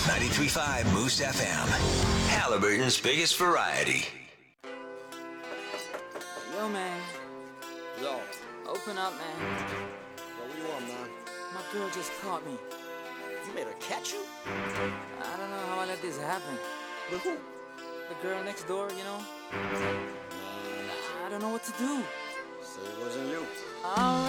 93.5 Moose FM. Halliburton's biggest variety. Yo, man. Yo. Open up, man. Yo, what you want, man? My girl just caught me. You made her catch you? I don't know how I let this happen. With who? The girl next door, you know? I don't know what to do. So it wasn't you. All